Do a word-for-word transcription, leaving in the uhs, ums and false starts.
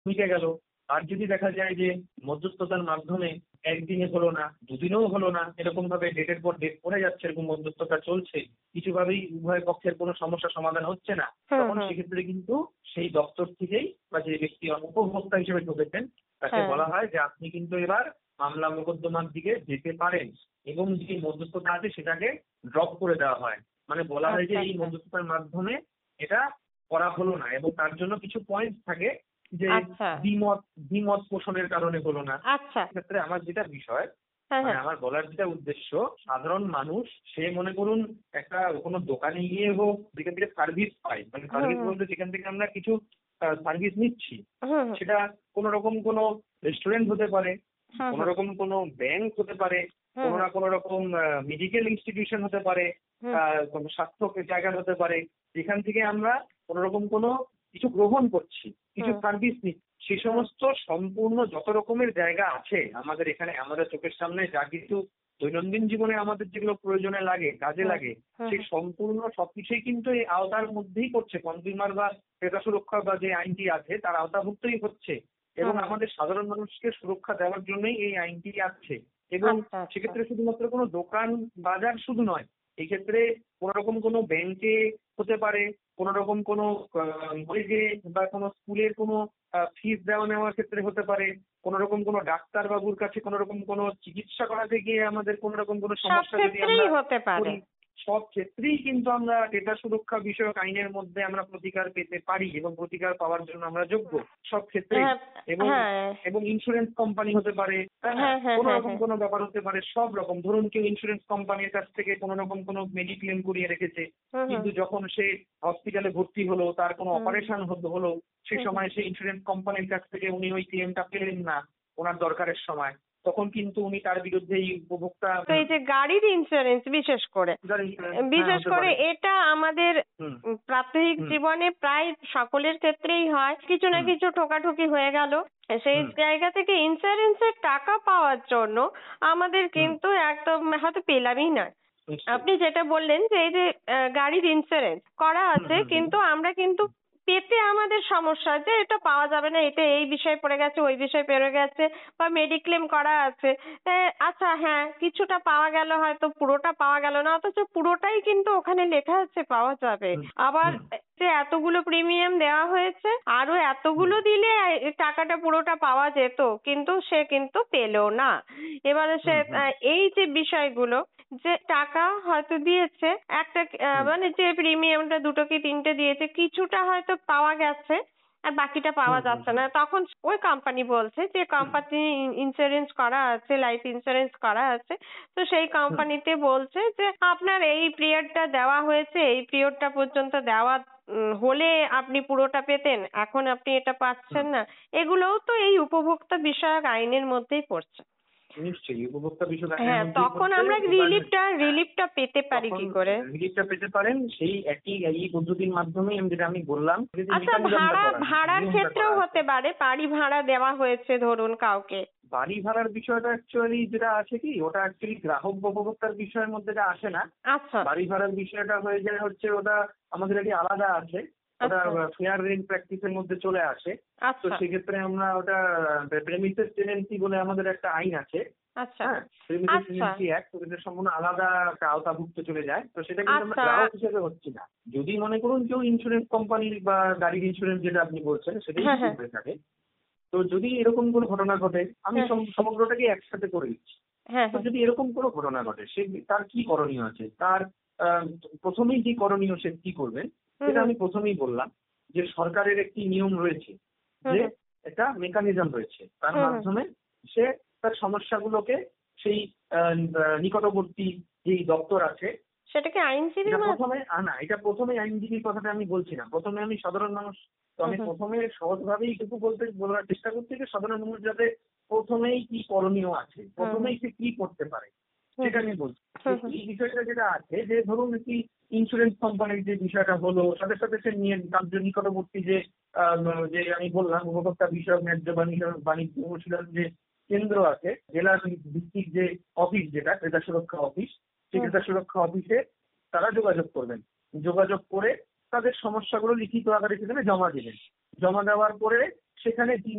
মিটে গেল। আর যদি দেখা যায় যে মধ্যস্থতার মাধ্যমে একদিনে হলো না, দুদিনেও হলো না, এরকম ভাবে ডেটের পর ডেট পড়ে যাচ্ছে, এরকম মধ্যস্থতা চলছে, কিছুভাবেই উভয় পক্ষের কোনো সমস্যা সমাধান হচ্ছে না, হুম তখন হুম সেক্ষেত্রে কিন্তু সেই দপ্তর থেকেই বা যে ব্যক্তি উপভোক্তা হিসেবে ঢুকেছেন তাকে হ্যাঁ বলা হয় যে আপনি কিন্তু এবার মামলা মোকদ্দমার দিকে যেতে পারেন, এবং যে মধ্যস্থতা আছে সেটাকে ড্রপ করে দেওয়া হয়। মানে বলা হয় যে আচ্ছা এই আচ্ছা মধ্যস্থতার মাধ্যমে এটা করা হলো না, এবং তার জন্য কিছু পয়েন্ট থাকে যে আচ্ছা দ্বিমত দ্বিমত পোষণের কারণে হলো না। আচ্ছা ক্ষেত্রে আমার যেটা বিষয়, হ্যাঁ মানে হ্যাঁ আমার বলার যেটা উদ্দেশ্য, সাধারণ মানুষ সে মনে করুন একটা কোনো দোকানে গিয়ে হোক, যেখান থেকে সার্ভিস পাই, মানে হুম সার্ভিস হুম বলতে যেখান থেকে আমরা কিছু সার্ভিস নিচ্ছি, হুম সেটা কোনো রকম কোনো রেস্টুরেন্ট হতে পারে, হুম কোনো হুম রকম কোনো ব্যাংক হতে পারে, হুম কোনো না কোনো রকম মেডিকেল ইনস্টিটিউশন হতে পারে, হুম আহ, কোনো স্বাস্থ্য জায়গা হতে পারে, যেখান থেকে আমরা কোনো রকম কোনো কিছু গ্রহণ করছি, কিছু হুম সার্ভিস নিচ্ছি। সে হুম সমস্ত সম্পূর্ণ যত রকমের জায়গা আছে আমাদের এখানে, আমাদের চোখের সামনে যা কিছু দৈনন্দিন জীবনে আমাদের যেগুলো প্রয়োজনে লাগে, কাজে হুম লাগে, হুম সেই সম্পূর্ণ সবকিছুই কিন্তু এই আওতার মধ্যেই করছে, কনজিউমার বা ক্রেতা সুরক্ষা বা যে আইনটি আছে তার আওতাভুক্তই হচ্ছে, এবং হুম হুম আমাদের সাধারণ মানুষকে সুরক্ষা দেওয়ার জন্যই এই আইনটি আছে। এবং আচ্ছা আচ্ছা সেক্ষেত্রে শুধুমাত্র কোনো দোকান বাজার শুধু নয়, এই ক্ষেত্রে কোনো রকম কোনো ব্যাংকে হতে পারে, কোনো রকম কোনো কলেজে বা কোনো স্কুলের কোনো ফিস দেওয়া নেওয়ার ক্ষেত্রে হতে পারে, কোনো রকম কোনো ডাক্তার বাবুর কাছে কোনো রকম কোনো চিকিৎসা করাতে গিয়ে আমাদের কোনো রকম কোনো সব সমস্যা যদি ক্ষেত্রেই আমরা হতে পারে। করি, সব ক্ষেত্রেই কিন্তু আমরা ডেটা সুরক্ষা বিষয়ক আইনের মধ্যে আমরা প্রতিকার পেতে পারি, এবং প্রতিকার পাওয়ার জন্য আমরা যোগ্য সব ক্ষেত্রেই। হ্যাঁ এবং হ্যাঁ এবং ইন্স্যুরেন্স কোম্পানি হতে পারে, হ্যাঁ, হ্যাঁ হ্যাঁ কোনো হ্যাঁ রকম হ্যাঁ কোনো ব্যাপার হতে পারে, সব রকম। ধরুন কেউ ইন্স্যুরেন্স কোম্পানির কাছ থেকে কোনো রকম কোনো মেডিক্লেম করিয়ে রেখেছে, হুম হুম কিন্তু যখন সে হসপিটালে ভর্তি হলো, তার কোনো হুম অপারেশন হলো, সেই হুম হুম। সময় সেই ইন্স্যুরেন্স কোম্পানির কাছ থেকে উনি ওই ক্লেমটা পেলেন না ওনার দরকারের সময়, তখন কিন্তু উনি তার বিরুদ্ধে এই উপভোক্তা তো এই যে গাড়ির ইন্স্যুরেন্স বিশেষ করে ইন্স্যুরেন্স, হ্যাঁ, বিশেষ হতে করে পারে। এটা আমাদের হুম উম প্রাত্যহিক হুম জীবনে প্রায় সকলের ক্ষেত্রেই হয়, কিছু না হুম কিছু ঠোকাঠুকি হয়ে গেল, সেই হুম জায়গা থেকে ইন্স্যুরেন্সের টাকা পাওয়ার জন্য আমাদের হুম কিন্তু একদম হয়তো পেলামই না। নিশ্চয়ই। আপনি যেটা বললেন যে এই যে আহ, গাড়ির ইন্স্যুরেন্স করা হুম আছে, হুম হুম কিন্তু আমরা কিন্তু পেতে আমাদের সমস্যা যে এটা পাওয়া যাবে না, এটা এই বিষয়ে পড়ে গেছে, ওই বিষয়ে পড়ে গেছে, বা মেডিক্লেম করা আছে। এ, আচ্ছা হ্যাঁ, কিছুটা পাওয়া গেল, হয়তো পুরোটা পাওয়া গেল না, অথচ পুরোটাই কিন্তু ওখানে লেখা আছে পাওয়া যাবে। হুম আবার হুম যে এতগুলো প্রিমিয়াম দেওয়া হয়েছে, আরো হুম এতগুলো দিলে এই টাকাটা পুরোটা পাওয়া যেত, কিন্তু সে কিন্তু পেলো না। এবারে সে হুম হুম আহ, এই যে বিষয়গুলো, যে টাকা হয়তো দিয়েছে একটা, আহ, হুম মানে যে প্রিমিয়ামটা দুটো কি তিনটে দিয়েছে, কিছুটা হয়তো পাওয়া গেছে আর বাকিটা পাওয়া হুম হুম যাচ্ছে না, তখন ওই কোম্পানি বলছে যে হুম কোম্পানি ইন্স্যুরেন্স করা আছে, লাইফ ইন্স্যুরেন্স করা আছে, তো সেই হুম কোম্পানিতে বলছে যে আপনার এই পিরিয়ডটা দেওয়া হয়েছে, এই পিরিয়ডটা পর্যন্ত দেওয়া উম, হলে আপনি পুরোটা পেতেন, এখন আপনি এটা হুম পাচ্ছেন না। এগুলোও তো এই উপভোক্তা বিষয়ক আইনের মধ্যেই পড়ছে। নিশ্চয়ই উপভোক্তা বিষয়ক আইনের হ্যাঁ, মধ্যেই তখন পড়ছে। আমরা এবার রিলিফটা হ্যাঁ, রিলিফটা পেতে পারি তখন কি করে? রিলিফটা পেতে পারেন সেই একই এই পদ্ধতির মাধ্যমেই, আমি যেটা আমি বললাম, যদি আচ্ছা, মেকানিজমটা ভাড়া করা আছে, ভাড়ার নিয়মটা ক্ষেত্রেও করা আছে। হতে পারে, বাড়ি ভাড়া দেওয়া হয়েছে ধরুন কাউকে। বাড়ি ভাড়ার বিষয়টা অ্যাকচুয়ালি যেটা আছে কি, ওটা অ্যাকচুয়ালি গ্রাহক বা উপভোক্তার বিষয়ের মধ্যে এটা আসে না। আচ্ছা বাড়ি ভাড়ার বিষয়টা হয়ে যায় হচ্ছে ওটা আমাদের এটি আলাদা আছে, ওটা আচ্ছা ফেয়ার রেন্ট প্র্যাকটিসের মধ্যে চলে আসে। তো আচ্ছা সেক্ষেত্রে আমরা ওটা প্রেমিসেস টেনেন্সি বলে আমাদের একটা আইন আছে, আচ্ছা হ্যাঁ, প্রেমিসেস আচ্ছা টেনেন্সি অ্যাক্ট, ওটা সম্পূর্ণ আলাদা একটা আওতাভুক্ত চলে যায়। তো সেটা কিন্তু আমরা আচ্ছা গ্রাহক হিসেবে হচ্ছি না। যদি মনে করুন কেউ ইন্স্যুরেন্স কোম্পানির বা গাড়ির ইন্স্যুরেন্স যেটা আপনি বলছেন সেটাই হ্যাঁ যদি হ্যাঁ হয়ে থাকে, তো যদি এরকম কোনো ঘটনা ঘটে, আমি হ্যাঁ সম- সমগ্রটাকে একসাথে করে দিচ্ছি। হ্যাঁ তো হ্যাঁ যদি এরকম কোনো ঘটনা ঘটে, সে তার কি করণীয় আছে, তার আহ, প্রথমেই যে করণীয় সে কি করবেন, হুম যেটা হুম আমি প্রথমেই বললাম, যে সরকারের একটি নিয়ম রয়েছে, হুম যে হুম একটা মেকানিজম রয়েছে, তার হুম হুম। মাধ্যমে সে তার সমস্যাগুলোকে সেই আহ, নিকটবর্তী যেই দপ্তর আছে, সেটা কি এটা আইনজীবীর মাধ্যমে? প্রথমে আনা, এটা প্রথমে আইনজীবীর কথাটা আমি বলছি না, প্রথমে আমি সাধারণ মানুষ। তো হুম আমি হুম প্রথমে সহজভাবেই কিছু বলতে বলার চেষ্টা করছি যে সাধারণ মানুষ যাতে প্রথমেই কি করণীয় আছে, হুম প্রথমেই সে কি করতে পারে, হুম সেটা আমি বলছি। যে হুম হুম এই বিষয়টা যেটা আছে, যে ধরুন কি ইন্স্যুরেন্স কোম্পানির যে বিষয়টা হলো, সাথে সাথে সে নিয়ে তার যে নিকটবর্তী যে আহ, যে আমি বললাম উপভোক্তা বিষয়ক ন্যায্য বাণিজ্য বাণিজ্য অনুশীলন যে কেন্দ্র আছে, জেলা ভিত্তিক যে অফিস, যেটা ক্রেতা সুরক্ষা অফিস, সেই হুম ক্রেতা সুরক্ষা অফিসে তারা যোগাযোগ করবেন। যোগাযোগ করে তাদের সমস্যাগুলো লিখিত আকারে সেখানে জমা দেবেন। জমা দেওয়ার পরে সেখানে